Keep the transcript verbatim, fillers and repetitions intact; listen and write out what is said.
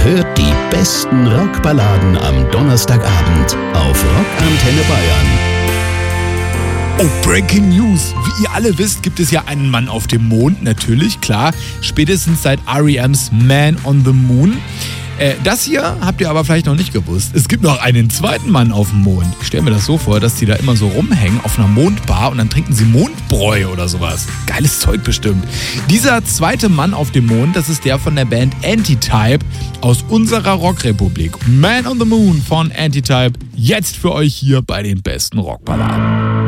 hört die besten Rockballaden am Donnerstagabend auf Rockantenne Bayern. Oh, Breaking News. Wie ihr alle wisst, gibt es ja einen Mann auf dem Mond, natürlich, klar. Spätestens seit R E M's Man on the Moon. Äh, das hier habt ihr aber vielleicht noch nicht gewusst. Es gibt noch einen zweiten Mann auf dem Mond. Ich stelle mir das so vor, dass die da immer so rumhängen auf einer Mondbar und dann trinken sie Mondbräu oder sowas. Geiles Zeug bestimmt. Dieser zweite Mann auf dem Mond, das ist der von der Band Antitype aus unserer Rockrepublik. Man on the Moon von Antitype. Jetzt für euch hier bei den besten Rockballaden.